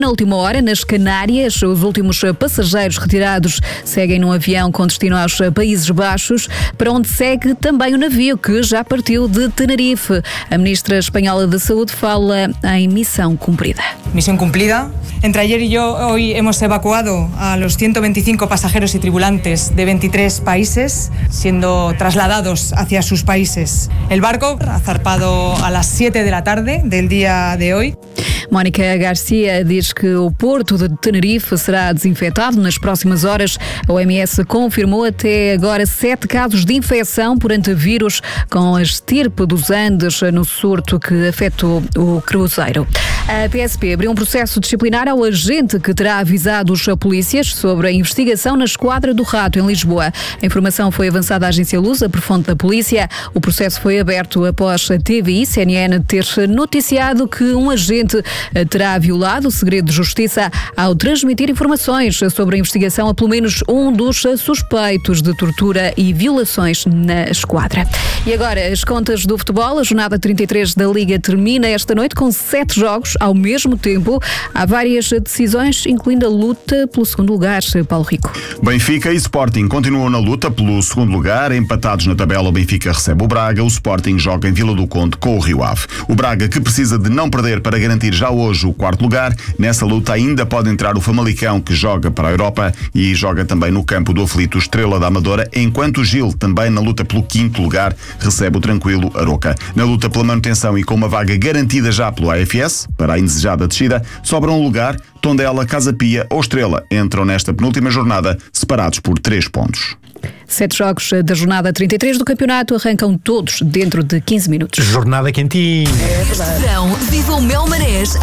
Na última hora, nas Canárias, os últimos passageiros retirados seguem num avião com destino aos Países Baixos, para onde segue também o navio que já partiu de Tenerife. A ministra espanhola da Saúde fala em missão cumprida. Misión cumplida. Entre ayer y yo, hoy hemos evacuado a los 125 pasajeros y tripulantes de 23 países, siendo trasladados hacia sus países. El barco ha zarpado a las 7 de la tarde del día de hoy. Mónica Garcia diz que o porto de Tenerife será desinfetado nas próximas horas. A OMS confirmou até agora 7 casos de infecção por antivírus com a estirpe dos Andes no surto que afetou o cruzeiro. A PSP abriu um processo disciplinar ao agente que terá avisado os polícias sobre a investigação na Esquadra do Rato, em Lisboa. A informação foi avançada à agência Lusa por fonte da polícia. O processo foi aberto após a TVI CNN ter noticiado que um agente terá violado o segredo de justiça ao transmitir informações sobre a investigação a pelo menos um dos suspeitos de tortura e violações na esquadra. E agora, as contas do futebol. A jornada 33 da Liga termina esta noite com 7 jogos ao mesmo tempo. Há várias decisões, incluindo a luta pelo segundo lugar, Paulo Rico. Benfica e Sporting continuam na luta pelo segundo lugar. Empatados na tabela, o Benfica recebe o Braga. O Sporting joga em Vila do Conde com o Rio Ave. O Braga, que precisa de não perder para garantir já hoje o quarto lugar. Nessa luta ainda pode entrar o Famalicão, que joga para a Europa e joga também no campo do aflito Estrela da Amadora, enquanto o Gil, também na luta pelo quinto lugar, recebe o tranquilo Aroca. Na luta pela manutenção e com uma vaga garantida já pelo AFS, para a indesejada descida, sobra um lugar. Tondela, Casa Pia ou Estrela entram nesta penúltima jornada separados por 3 pontos. 7 jogos da jornada 33 do campeonato arrancam todos dentro de 15 minutos. Jornada quentinha. Este verão, viva o Mel Marés